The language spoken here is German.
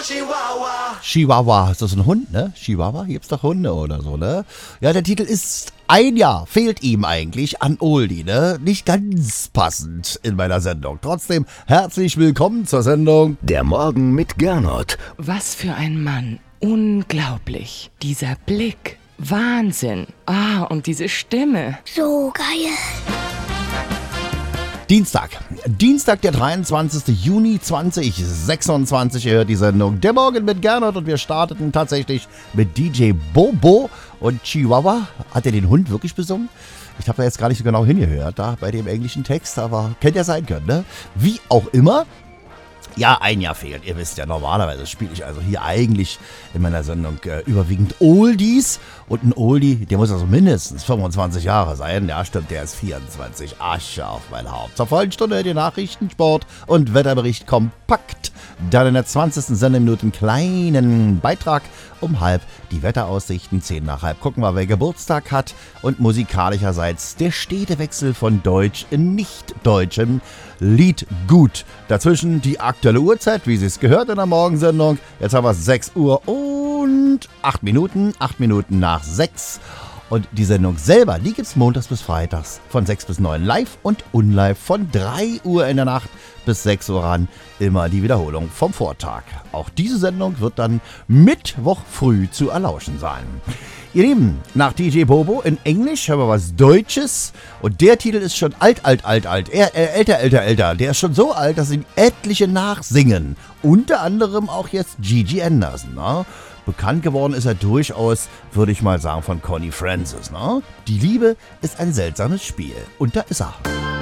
Chihuahua, ist das ein Hund, ne? Chihuahua, gibt's doch Hunde oder so, ne? Ja, der Titel ist ein Jahr, fehlt ihm eigentlich an Oldie, ne? Nicht ganz passend in meiner Sendung. Trotzdem herzlich willkommen zur Sendung Der Morgen mit Gernot. Was für ein Mann. Unglaublich. Dieser Blick. Wahnsinn. Und diese Stimme. So geil. Dienstag, der 23. Juni 2026, ihr hört die Sendung Der Morgen mit Gernot und wir starteten tatsächlich mit DJ Bobo und Chihuahua. Hat er den Hund wirklich besungen? Ich habe da jetzt gar nicht so genau hingehört, da bei dem englischen Text, aber könnte ja sein können, ne? Wie auch immer. Ja, ein Jahr fehlt. Ihr wisst ja, normalerweise spiele ich also hier eigentlich in meiner Sendung überwiegend Oldies. Und ein Oldie, der muss also mindestens 25 Jahre sein. Ja, stimmt, der ist 24. Asche auf mein Haupt. Zur vollen Stunde die Nachrichten, Sport und Wetterbericht kompakt. Dann in der 20. Sendeminute einen kleinen Beitrag um halb. Die Wetteraussichten, 10 nach halb. Gucken wir, wer Geburtstag hat. Und musikalischerseits der stete Wechsel von Deutsch in nicht-deutschem Lied gut. Dazwischen die aktuelle Uhrzeit, wie Sie es gehört in der Morgensendung. Jetzt haben wir 6 Uhr und 8 Minuten. 8 Minuten nach 6. Und die Sendung selber, die gibt's montags bis freitags von 6 bis 9 live und unlive von 3 Uhr in der Nacht bis 6 Uhr ran. Immer die Wiederholung vom Vortag. Auch diese Sendung wird dann Mittwoch früh zu erlauschen sein. Ihr Lieben, nach DJ Bobo in Englisch haben wir was Deutsches und der Titel ist schon alt. Älter. Der ist schon so alt, dass ihn etliche nachsingen. Unter anderem auch jetzt Gigi Anderson. Ne? Bekannt geworden ist er durchaus, würde ich mal sagen, von Connie Francis. Ne? Die Liebe ist ein seltsames Spiel. Und da ist er.